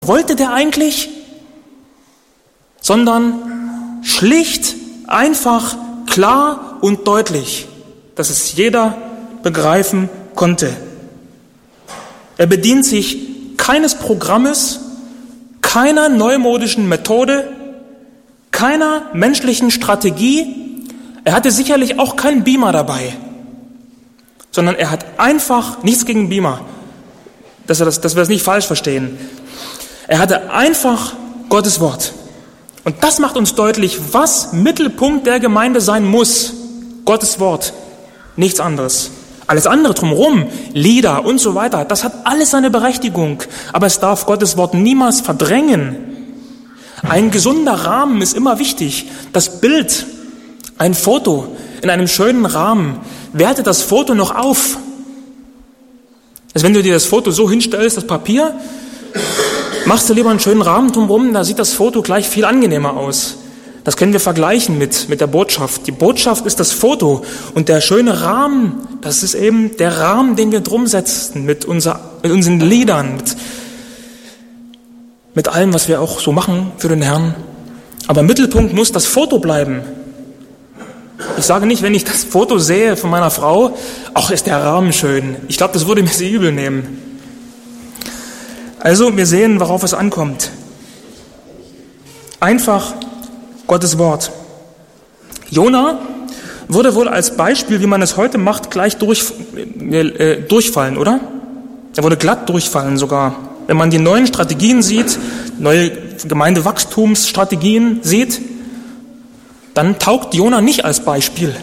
wollte der eigentlich? Sondern schlicht, einfach, klar und deutlich, dass es jeder begreifen konnte. Er bedient sich keines Programmes, keiner neumodischen Methode, keiner menschlichen Strategie. Er hatte sicherlich auch keinen Beamer dabei, sondern er hat einfach, nichts gegen Beamer, dass wir das nicht falsch verstehen. Er hatte einfach Gottes Wort. Und das macht uns deutlich, was Mittelpunkt der Gemeinde sein muss. Gottes Wort, nichts anderes. Alles andere drumherum, Lieder und so weiter, das hat alles seine Berechtigung. Aber es darf Gottes Wort niemals verdrängen. Ein gesunder Rahmen ist immer wichtig. Das Bild, ein Foto in einem schönen Rahmen, wertet das Foto noch auf. Also wenn du dir das Foto so hinstellst, das Papier, machst du lieber einen schönen Rahmen drumherum, da sieht das Foto gleich viel angenehmer aus. Das können wir vergleichen mit der Botschaft. Die Botschaft ist das Foto und der schöne Rahmen, das ist eben der Rahmen, den wir drum setzen mit unseren Liedern, mit allem, was wir auch so machen für den Herrn. Aber im Mittelpunkt muss das Foto bleiben. Ich sage nicht, wenn ich das Foto sehe von meiner Frau, ach, ist der Rahmen schön. Ich glaube, das würde mir sie übel nehmen. Also, wir sehen, worauf es ankommt. Einfach Gottes Wort. Jona würde wohl als Beispiel, wie man es heute macht, gleich durchfallen, oder? Er würde glatt durchfallen sogar. Wenn man die neuen Strategien sieht, neue Gemeindewachstumsstrategien sieht, dann taugt Jona nicht als Beispiel.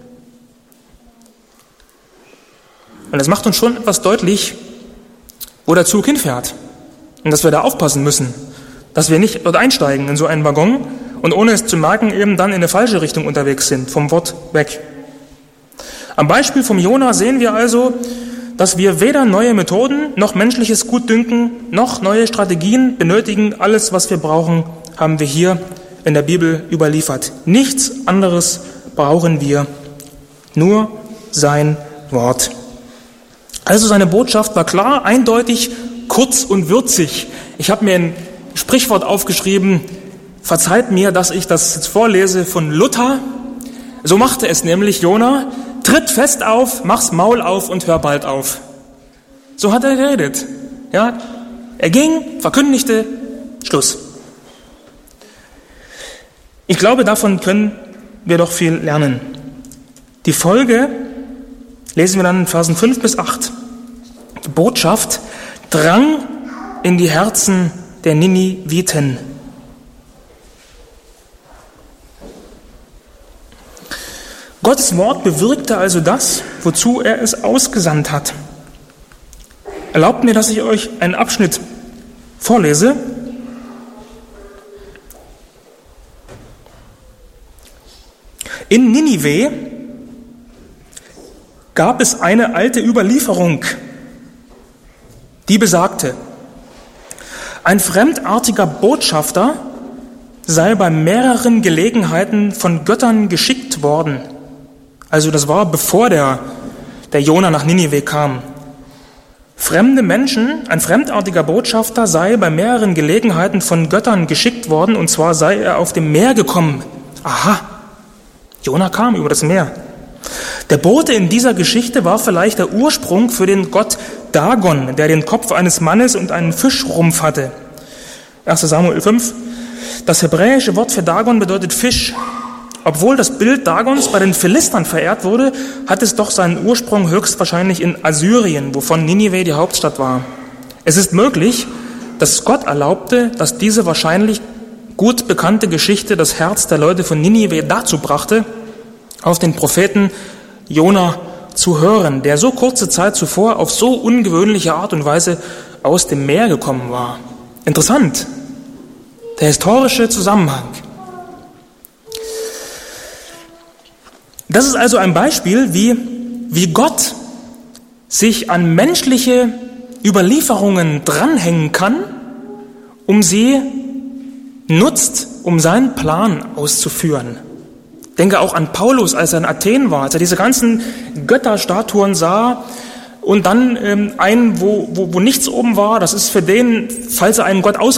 Und das macht uns schon etwas deutlich, wo der Zug hinfährt. Und dass wir da aufpassen müssen, dass wir nicht dort einsteigen in so einen Waggon und ohne es zu merken eben dann in eine falsche Richtung unterwegs sind, vom Wort weg. Am Beispiel vom Jona sehen wir also, dass wir weder neue Methoden noch menschliches Gutdünken noch neue Strategien benötigen. Alles, was wir brauchen, haben wir hier in der Bibel überliefert. Nichts anderes brauchen wir, nur sein Wort. Also seine Botschaft war klar, eindeutig, kurz und würzig. Ich habe mir ein Sprichwort aufgeschrieben, verzeiht mir, dass ich das jetzt vorlese, von Luther. So machte es nämlich Jona: Tritt fest auf, mach's Maul auf und hör bald auf. So hat er geredet. Ja, er ging, verkündigte, Schluss. Ich glaube, davon können wir doch viel lernen. Die Folge lesen wir dann in Versen 5 bis 8. Die Botschaft drang in die Herzen der Niniviten. Gottes Wort bewirkte also das, wozu er es ausgesandt hat. Erlaubt mir, dass ich euch einen Abschnitt vorlese. In Ninive gab es eine alte Überlieferung, die besagte: Ein fremdartiger Botschafter sei bei mehreren Gelegenheiten von Göttern geschickt worden. Also das war bevor der Jona nach Ninive kam. Fremde Menschen, ein fremdartiger Botschafter sei bei mehreren Gelegenheiten von Göttern geschickt worden, und zwar sei er auf dem Meer gekommen. Aha, Jona kam über das Meer. Der Bote in dieser Geschichte war vielleicht der Ursprung für den Gott Dagon, der den Kopf eines Mannes und einen Fischrumpf hatte. 1. Samuel 5. Das hebräische Wort für Dagon bedeutet Fisch. Obwohl das Bild Dagons bei den Philistern verehrt wurde, hat es doch seinen Ursprung höchstwahrscheinlich in Assyrien, wovon Ninive die Hauptstadt war. Es ist möglich, dass Gott erlaubte, dass diese wahrscheinlich gut bekannte Geschichte das Herz der Leute von Ninive dazu brachte, auf den Propheten Jona zu hören, der so kurze Zeit zuvor auf so ungewöhnliche Art und Weise aus dem Meer gekommen war. Interessant, der historische Zusammenhang. Das ist also ein Beispiel, wie Gott sich an menschliche Überlieferungen dranhängen kann, um sie nutzt, um seinen Plan auszuführen. Ich denke auch an Paulus, als er in Athen war, als er diese ganzen Götterstatuen sah, und dann einen, wo nichts oben war. Das ist für den, falls er einen Gott